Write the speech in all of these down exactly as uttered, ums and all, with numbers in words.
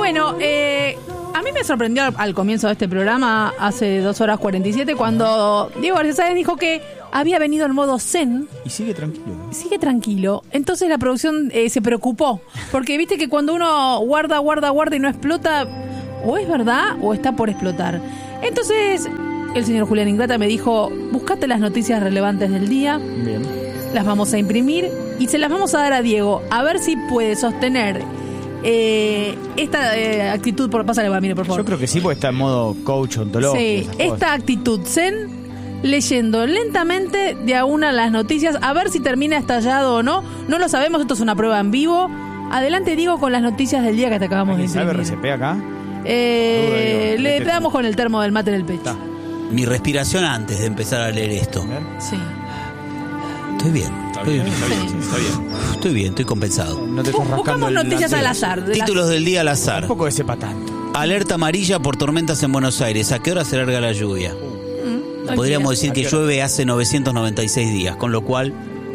Bueno, eh, a mí me sorprendió al, al comienzo de este programa, hace dos horas cuarenta y siete, cuando Diego García Sáenz dijo que había venido en modo zen. Y sigue tranquilo. Sigue tranquilo. Entonces la producción eh, se preocupó. Porque viste que cuando uno guarda, guarda, guarda y no explota, o es verdad o está por explotar. Entonces el señor Julián Ingrata me dijo, buscate las noticias relevantes del día. Bien. Las vamos a imprimir y se las vamos a dar a Diego. A ver si puede sostener eh, esta eh, actitud. Por, pásale, Valmiro, por favor. Yo creo que sí, porque está en modo coach ontológico. Sí, esta actitud zen, leyendo lentamente de a una las noticias, a ver si termina estallado o no. No lo sabemos, esto es una prueba en vivo. Adelante, Diego, con las noticias del día que te acabamos de ¿Sabe imprimir. R C P acá? Eh, Duro, le digo, damos con el termo del mate en el pecho. Está. Mi respiración antes de empezar a leer esto. Sí. Estoy bien. Estoy bien. Está bien, está bien. Estoy bien, estoy compensado. No te estás rascando Buscamos el noticias delantero. al azar. de las- Títulos del día al azar. Tampoco que sepa tanto. Alerta amarilla por tormentas en Buenos Aires. ¿A qué hora se larga la lluvia? Mm, Podríamos tranquila. decir ¿A que qué hora? llueve hace novecientos noventa y seis días, con lo cual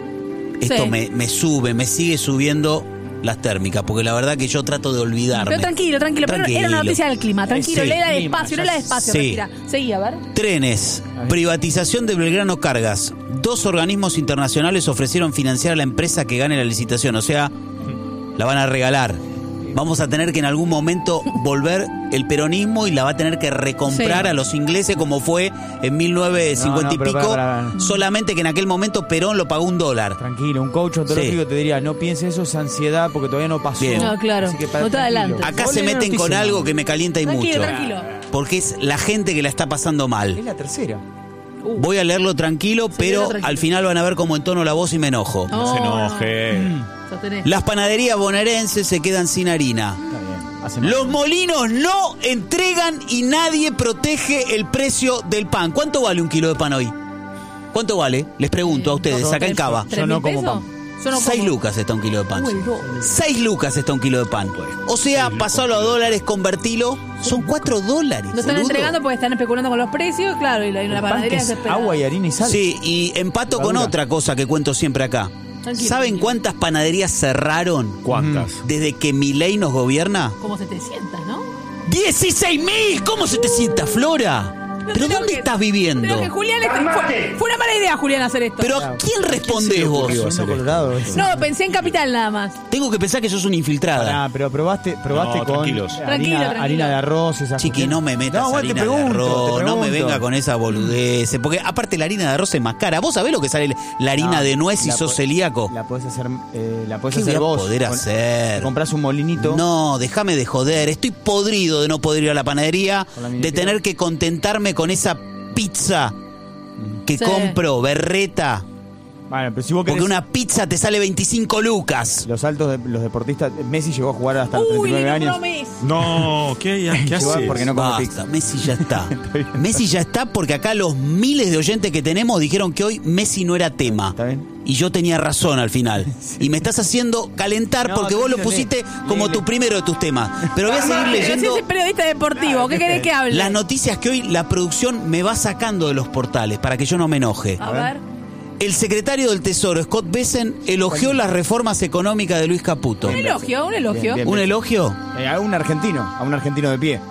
esto Sí. me, me sube, me sigue subiendo las térmicas, porque la verdad que yo trato de olvidarme. Pero tranquilo, tranquilo, pero era una noticia del clima. Tranquilo, Sí. léela Clima, despacio, ya léela sé. despacio, Sí. respira. Seguí, a ver. Trenes, privatización de Belgrano Cargas. Dos organismos internacionales ofrecieron financiar a la empresa que gane la licitación, o sea, la van a regalar. Vamos a tener que en algún momento volver el peronismo y la va a tener que recomprar Sí. a los ingleses como fue en mil novecientos cincuenta No, no, y pero pico, para, para. solamente que en aquel momento Perón lo pagó un dólar. Tranquilo, un coach ontológico Sí. te diría, no pienses eso, es ansiedad porque todavía no pasó. Bien. No, claro. Así que para- No te tranquilo. adelantes. Acá Vos se lee la meten con noticia. algo que me calienta y Tranquilo, mucho. tranquilo. Porque es la gente que la está pasando Es mal. la tercera. Uh. Voy a leerlo tranquilo, Sí, pero léelo tranquilo. al final van a ver cómo entono la voz y me enojo. No se No, enoje. Sostené. Las panaderías bonaerenses se quedan sin harina. Está bien. Hace mal. Los molinos no entregan y nadie protege el precio del pan. ¿Cuánto vale un kilo de pan hoy? ¿Cuánto vale? Les pregunto a ustedes, acá en Cava. ¿Tres Yo no mil como pesos? pan. Yo no Seis como. lucas está un kilo de pan. Uy, no. Seis lucas está un kilo de pan. O sea, pasalo a dólares, convertilo. Son cuatro dólares. Lo están boludo. entregando porque están especulando con los precios, claro, y la, y la El pan panadería que es desesperada. agua y harina y sal. Sí, y empato con Levadura. otra cosa que cuento siempre acá. Tranquilo, ¿Saben tranquilo. cuántas panaderías cerraron ¿Cuántas? desde que Milei nos gobierna? Como setecientos, ¿no? ¡dieciséis mil! ¿Cómo se te sienta, Flora? ¿Pero creo dónde que- estás viviendo? Creo que Julián este- fue, fue una mala idea, Julián, hacer esto. ¿Pero a quién respondés vos? ocurrió? Suena colorado ese. No, pensé en Capital nada más. Tengo que pensar que sos una infiltrada. Pará, pero probaste, probaste No, con tranquilos. harina, Tranquilo, tranquilo. harina de arroz, esas Chiqui, no me metas No, bueno, harina te pregunto, de arroz, te no me pregunto. venga con esa boludez. Porque aparte la harina de arroz es más cara. ¿Vos sabés lo que sale la harina No, de nuez si la sos po- celíaco? La podés hacer, eh, la podés ¿Qué hacer voy a vos. poder Con- hacer? te Comprás un molinito. No, déjame de joder. Estoy podrido de no poder ir a la panadería, Con la de minifila. tener que contentarme con esa pizza que Sí. compro, berreta. Bueno, pero si vos querés Porque una pizza te sale veinticinco lucas. los altos de los deportistas, Messi llegó a jugar hasta los Uy, treinta y nueve no años. bromes. No, ¿qué, qué Llegó haces? porque no come Basta, pizza. Messi ya está. bien. Messi ya está porque acá los miles de oyentes que tenemos dijeron que hoy Messi no era tema. ¿Está bien? Y yo tenía razón al final. Y me estás haciendo calentar No, porque vos lo tranquilo, pusiste lee, como lee, tu lee. primero de tus temas. Pero voy a seguir Pero si leyendo es periodista deportivo, ¿qué querés que hable? las noticias que hoy la producción me va sacando de los portales para que yo no me enoje. A ver. El secretario del Tesoro, Scott Bessent, elogió las reformas económicas de Luis Caputo. Un elogio, un elogio. Bien, bien. ¿Un elogio? Eh, a un argentino, a un argentino de pie.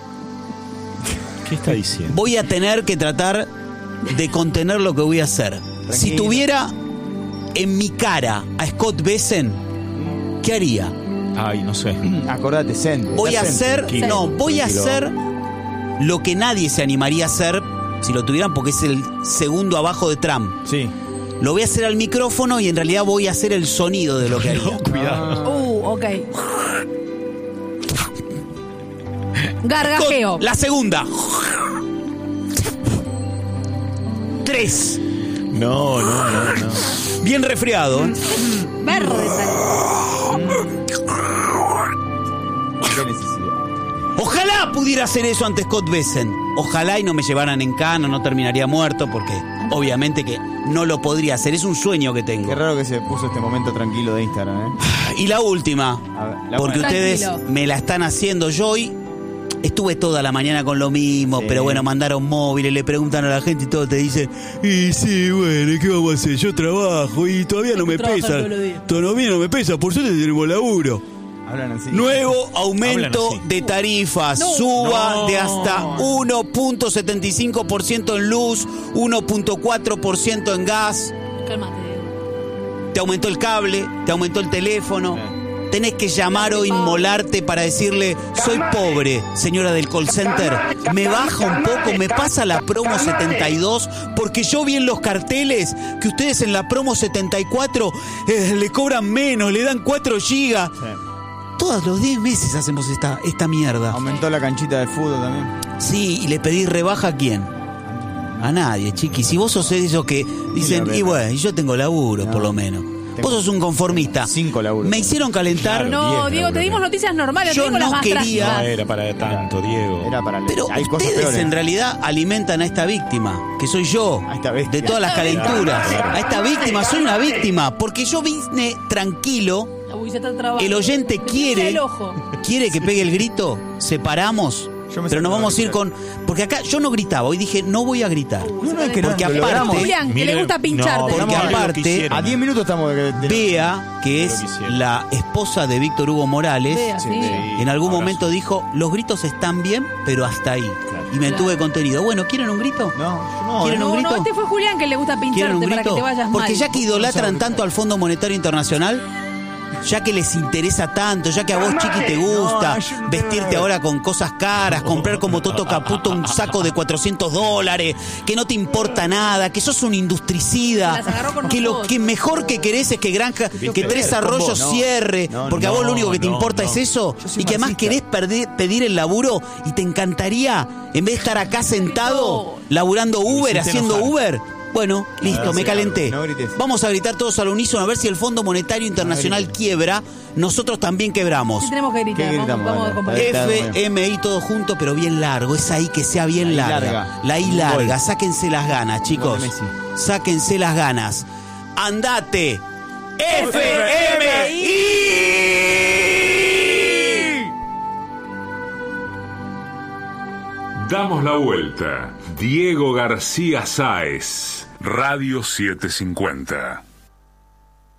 ¿Qué está diciendo? Voy a tener que tratar de contener lo que voy a hacer. Si tuviera en mi cara a Scott Bessent, ¿qué haría? Ay, no sé. Acordate, Zen. Voy a Zen. hacer, tranquilo, no, voy a tranquilo. hacer lo que nadie se animaría a hacer si lo tuvieran, porque es el segundo abajo de Trump. Sí. Lo voy a hacer al micrófono y en realidad voy a hacer el sonido de lo que haría. Cuidado. Uh, ok. Gargajeo. La segunda. Tres. No, no, no, no. Bien resfriado, ¿eh? Verde sale. Qué necesidad. Ojalá pudiera hacer eso ante Scott Bessent. Ojalá y no me llevaran en cana, no terminaría muerto, porque obviamente que no lo podría hacer. Es un sueño que tengo. Qué raro que se puso este momento tranquilo de Instagram, ¿eh? Y la última, A ver, la porque buena. ustedes Tranquilo. me la están haciendo. Yo hoy estuve toda la mañana con lo mismo, Sí. pero bueno, mandaron móviles, le preguntan a la gente y todo te dicen, y sí, bueno, ¿qué vamos a hacer? Yo trabajo y todavía no me Trabaja pesa. todos los días. Todavía no me pesa, por suerte tenemos laburo. Hablan así. Nuevo aumento Hablan así. de tarifas. No. Suba No. de hasta uno punto setenta y cinco por ciento en luz, uno punto cuatro por ciento en gas. Cálmate, Diego. Te aumentó el cable, te aumentó el teléfono. Sí. Tenés que llamar o inmolarte para decirle, soy pobre, señora del call center. Me baja un poco, me pasa la promo setenta y dos, porque yo vi en los carteles que ustedes en la promo setenta y cuatro eh, le cobran menos, le dan cuatro gigas. Sí. Todos los diez meses hacemos esta, esta mierda. Aumentó la canchita de fútbol también. Sí, y le pedís rebaja a quién. A nadie, chiqui. Si vos sos de esos que dicen, la y verdad. bueno, y yo tengo laburo, No. por lo menos. Vos sos un conformista. Cinco laburos. Me hicieron calentar. Claro. No, diez, Diego, te Laura, dimos bien. noticias normales, Yo te dimos no las más quería- No trágicas. era para tanto, Diego. Era para Pero hay cosas ustedes peores. en realidad alimentan a esta víctima, que soy yo, A esta bestia. de todas las calenturas. Claro. A esta víctima, soy una víctima, porque yo vine tranquilo. Uy, se está trabando. El oyente Me pincha quiere, el ojo. quiere que pegue el grito, separamos. Yo me Pero nos siento vamos a ir gritar. con... Porque acá yo no gritaba, hoy dije, no voy a gritar. No, no, es que no, Porque lo aparte- logramos. Julián, que Mire, le gusta pincharte. no, Porque mire lo que aparte- hicieron. A diez minutos estamos de, de- Bea, que Mira es lo que hicieron. la esposa de Víctor Hugo Morales, Bea, sí. en algún Abrazo. momento dijo, los gritos están bien, pero hasta ahí. Y me Claro. tuve contenido. Bueno, ¿quieren un grito? No, yo no. ¿Quieren no. un No, grito? no, este fue Julián que le gusta ¿Quieren pincharte un para grito? que te vayas Porque mal. ya que idolatran tanto al Fondo Monetario Internacional, ya que les interesa tanto, ya que a vos, Chiqui, te gusta No, yo no- vestirte ahora con cosas caras, comprar como Toto Caputo un saco de cuatrocientos dólares, que no te importa nada, que sos un industricida, Se las agarró con que lo nosotros. que mejor que querés es que Granja, que Tres con Arroyos vos, no. cierre, No, porque a no, vos lo único que te no, importa no. es eso, Yo soy y que además marxista. querés perder- pedir el laburo y te encantaría, en vez de estar acá sentado, laburando Uber, hiciste haciendo enojar. Uber. Bueno, listo, Ah, me sí, calenté. no grites. Vamos a gritar todos al unísono a ver si el Fondo Monetario Internacional grites. quiebra, nosotros también quebramos. Sí tenemos que gritar. ¿Qué Vamos, gritamos? vamos a Dale, compartir. dale. F, M, I, todo junto, pero bien largo. Es ahí que sea bien La I larga. larga. La I Un larga. gol. Sáquense las ganas, chicos. de Messi. Sáquense las ganas. Andate. F, M, I. Damos la vuelta. Diego García Sáez, Radio setecientos cincuenta.